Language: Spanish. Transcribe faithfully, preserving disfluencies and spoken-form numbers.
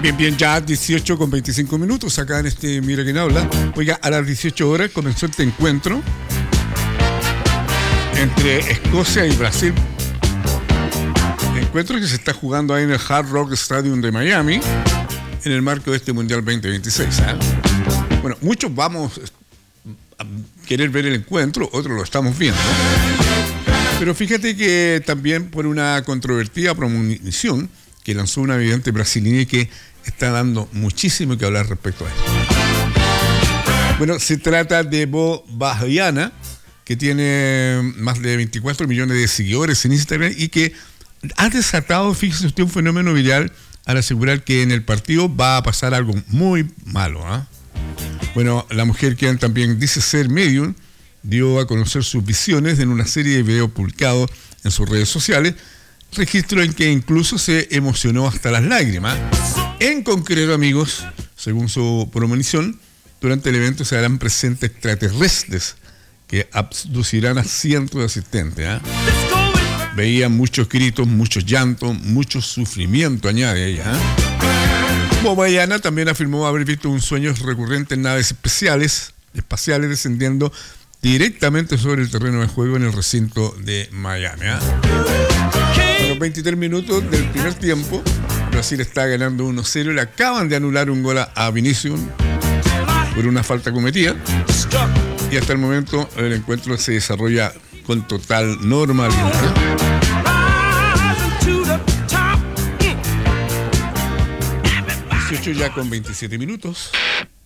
Bien, bien, ya dieciocho con veinticinco minutos acá en este Mira Quién Habla. Oiga, a las dieciocho horas comenzó este encuentro entre Escocia y Brasil. Encuentro que se está jugando ahí en el Hard Rock Stadium de Miami en el marco de este Mundial veinte veintiséis. ¿eh? Bueno, muchos vamos a querer ver el encuentro, otros lo estamos viendo. Pero fíjate que también por una controvertida promonición que lanzó una vidente brasileña que está dando muchísimo que hablar respecto a esto. Bueno, se trata de Bo Bahiana, que tiene más de veinticuatro millones de seguidores en Instagram y que ha desatado, fíjese usted, un fenómeno viral al asegurar que en el partido va a pasar algo muy malo. ¿eh? Bueno, la mujer, que también dice ser medium, dio a conocer sus visiones en una serie de videos publicados en sus redes sociales, registro en que incluso se emocionó hasta las lágrimas. En concreto, amigos, según su premonición, durante el evento se harán presentes extraterrestres que abducirán a cientos de asistentes. ¿eh? Veía muchos gritos, muchos llantos, mucho sufrimiento, añade ella. ¿eh? Bobayana también afirmó haber visto un sueño recurrente en naves especiales, espaciales descendiendo directamente sobre el terreno de juego en el recinto de Miami. ¿eh? A los veintitrés minutos del primer tiempo, Brasil está ganando uno cero y le acaban de anular un gol a Vinicius por una falta cometida. Y hasta el momento el encuentro se desarrolla con total normalidad. dieciocho ya con veintisiete minutos.